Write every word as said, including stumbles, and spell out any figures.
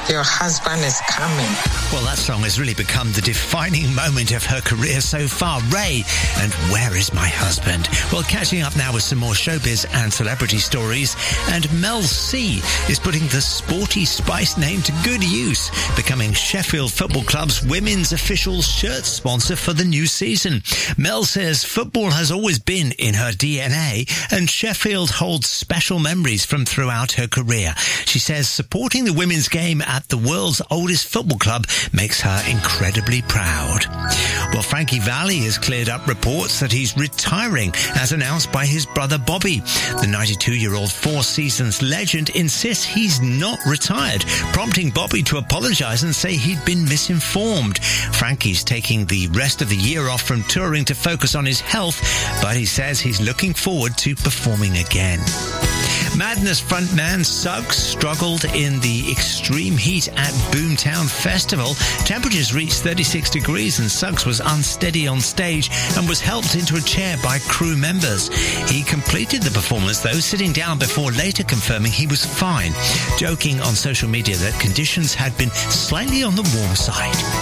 your husband is coming. Well, that song has really become the defining moment of her career so far. Ray and Where Is My Husband? Well, catching up now with some more showbiz and celebrity stories. And Mel C is putting the Sporty Spice name to good use, becoming Sheffield Football Club's women's official shirt sponsor for the new season. Mel says football has always been in her D N A, and Sheffield holds special memories from throughout her career. She says supporting the women's game at the world's oldest football club makes her incredibly proud. Well, Frankie Valli has cleared up reports that he's retiring, as announced by his brother Bobby. The ninety-two-year-old Four Seasons legend insists he's not retired, prompting Bobby to apologise and say he'd been misinformed. Frankie's taking the rest of the year off from touring to focus on his health, but he says he's looking forward to performing again. Madness frontman Suggs struggled in the extreme heat at Boomtown Festival. Temperatures reached thirty-six degrees and Suggs was unsteady on stage and was helped into a chair by crew members. He completed the performance, though, sitting down before later confirming he was fine, joking on social media that conditions had been slightly on the warm side.